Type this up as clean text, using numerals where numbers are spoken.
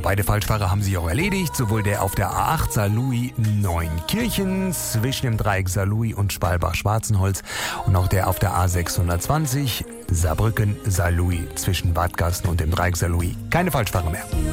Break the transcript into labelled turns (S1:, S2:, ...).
S1: beide Falschfahrer haben sich auch erledigt. Sowohl der auf der A8 Saarlouis-Neunkirchen zwischen dem Dreieck Saarlouis und Schwalbach-Schwarzenholz und auch der auf der A620 Saarbrücken-Saarlouis zwischen Wadgasten und dem Dreieck Saarlouis. Keine Falschfahrer mehr.